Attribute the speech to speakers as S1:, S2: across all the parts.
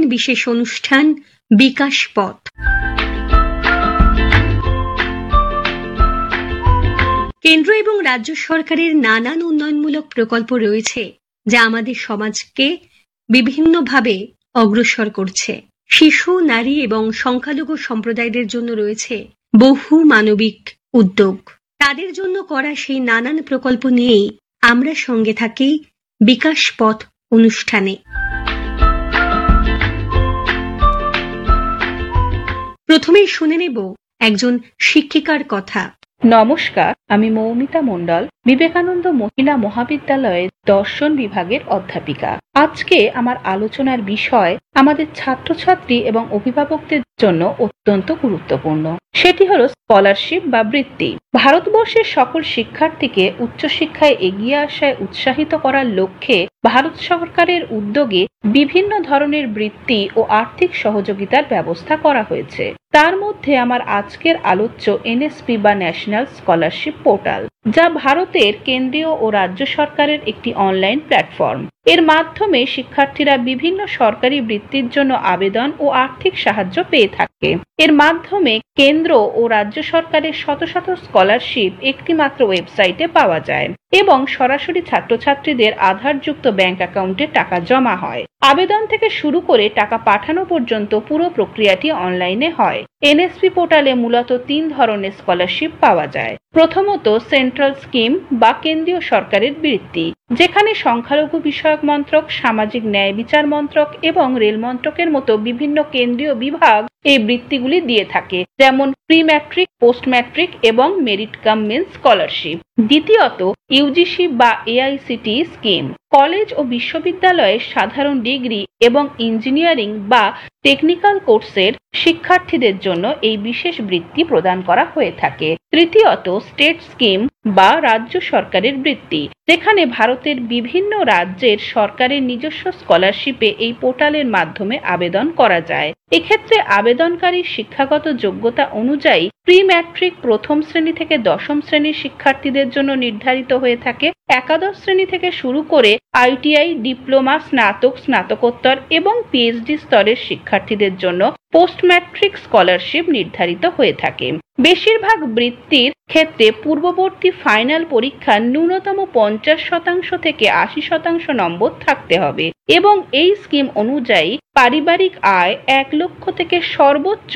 S1: বিশেষ অনুষ্ঠান বিকাশ পথ। কেন্দ্র এবং রাজ্য সরকারের নানান উন্নয়নমূলক প্রকল্প রয়েছে যা আমাদের সমাজকে বিভিন্নভাবে অগ্রসর করছে। শিশু, নারী এবং সংখ্যালঘু সম্প্রদায়দের জন্য রয়েছে বহু মানবিক উদ্যোগ। তাদের জন্য করা সেই নানান প্রকল্প নিয়েই আমরা সঙ্গে থাকি বিকাশ পথ অনুষ্ঠানে। প্রথমেই শুনে নেব একজন শিক্ষিকার কথা।
S2: নমস্কার, আমি মৌমিতা মণ্ডল, বিবেকানন্দ মহিলা মহাবিদ্যালয়ের দর্শন বিভাগের অধ্যাপিকা। আজকে আমার আলোচনার বিষয় আমাদের ছাত্রছাত্রী এবং অভিভাবকদের জন্য অত্যন্ত গুরুত্বপূর্ণ। সেটি হলো স্কলারশিপ বা বৃত্তি। ভারতবর্ষের সকল শিক্ষার্থীকে উচ্চশিক্ষায় এগিয়ে আসায় উৎসাহিত করার লক্ষ্যে ভারত সরকারের উদ্যোগে বিভিন্ন ধরনের বৃত্তি ও আর্থিক সহযোগিতার ব্যবস্থা করা হয়েছে। তার মধ্যে আমার আজকের আলোচ্য এনএসপি বা ন্যাশনাল স্কলারশিপ পোর্টাল, যা ভারতের কেন্দ্রীয় ও রাজ্য সরকারের একটি অনলাইন প্ল্যাটফর্ম। এর মাধ্যমে শিক্ষার্থীরা বিভিন্ন সরকারি বৃত্তির জন্য আবেদন ও আর্থিক সাহায্য পেয়ে থাকে। এর মাধ্যমে কেন্দ্র ও রাজ্য সরকারের শত শত স্কলারশিপ একটি মাত্র ওয়েবসাইটে পাওয়া যায় এবং সরাসরি ছাত্রছাত্রীদের আধারযুক্ত ব্যাংক অ্যাকাউন্টে টাকা জমা হয়। আবেদন থেকে শুরু করে টাকা পাঠানো পর্যন্ত পুরো প্রক্রিয়াটি অনলাইনে হয়। এনএসপি পোর্টালে মূলত 3 ধরনের স্কলারশিপ পাওয়া যায়। প্রথমত সেন্ট্রাল স্কিম বা কেন্দ্রীয় সরকারের বৃত্তি, যেখানে সংখ্যালঘু বিষয়ক মন্ত্রক, সামাজিক ন্যায় বিচার মন্ত্রক এবং রেল মন্ত্রকের মতো বিভিন্ন কেন্দ্রীয় বিভাগ এই বৃত্তিগুলি দিয়ে থাকে, যেমন প্রি ম্যাট্রিক, পোস্ট ম্যাট্রিক এবং মেরিট কাম মেন্স স্কলারশিপ। দ্বিতীয়ত ইউজিসি বা এআইসিটি স্কিম, কলেজ ও বিশ্ববিদ্যালয়ের সাধারণ ডিগ্রি এবং ইঞ্জিনিয়ারিং বা টেকনিক্যাল কোর্সের শিক্ষার্থীদের জন্য এই বিশেষ বৃত্তি প্রদান করা হয়ে থাকে। তৃতীয়ত স্টেট স্কিম বা রাজ্য সরকারের বৃত্তি, যেখানে ভারতের বিভিন্ন রাজ্যের সরকারের নিজস্ব স্কলারশিপে এই পোর্টালের মাধ্যমে আবেদন করা যায়। এক্ষেত্রে আবেদনকারীর শিক্ষাগত যোগ্যতা অনুযায়ী প্রি ম্যাট্রিক প্রথম শ্রেণী থেকে দশম শ্রেণীর শিক্ষার্থীদের জন্য নির্ধারিত হয়ে থাকে। একাদশ শ্রেণী থেকে শুরু করে আইটিআই, ডিপ্লোমা, স্নাতক, স্নাতকোত্তর এবং পিএইচডি স্তরের শিক্ষার্থীদের জন্য পোস্ট ম্যাট্রিক স্কলারশিপ নির্ধারিত হয়ে থাকে। বেশিরভাগ বৃত্তির ক্ষেত্রে পূর্ববর্তী ফাইনাল পরীক্ষার ন্যূনতম 50% থেকে 80% নম্বর থাকতে হবে এবং এই স্কিম অনুযায়ী পারিবারিক আয় 1 লক্ষ থেকে সর্বোচ্চ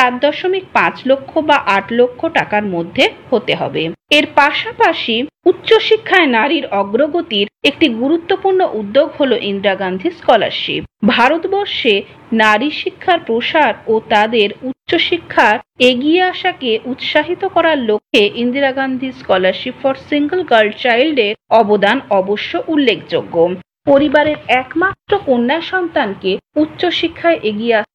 S2: 4.5 লক্ষ বা 8 লক্ষ টাকার মধ্যে হতে হবে। এর পাশাপাশি উচ্চশিক্ষায় নারীর অগ্রগতির একটি গুরুত্বপূর্ণ উদ্যোগ হলো ইন্দিরা গান্ধী স্কলারশিপ। ভারতবর্ষে নারী শিক্ষার প্রসার ও তাদের উচ্চশিক্ষার এগিয়ে আসাকে উৎসাহিত করার লক্ষ্যে Indira Gandhi scholarship for single girl চাইল্ডের অবদান অবশ্য উল্লেখযোগ্য। পরিবারের একমাত্র কন্যা সন্তানকে উচ্চশিক্ষায় এগিয়ে